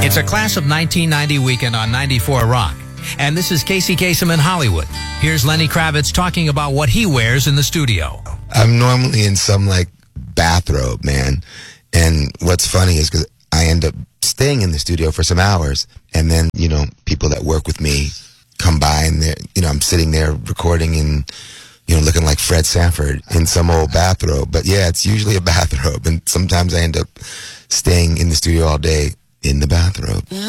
It's a class of 1990 weekend on 94 Rock. And this is Casey Kasem in Hollywood. Here's Lenny Kravitz talking about what he wears in the studio. I'm normally in some, bathrobe, man. And what's funny is because I end up staying in the studio for some hours. And then, people that work with me come by and I'm sitting there recording and, looking like Fred Sanford in some old bathrobe. But yeah, it's usually a bathrobe. And sometimes I end up staying in the studio all day in the bathrobe.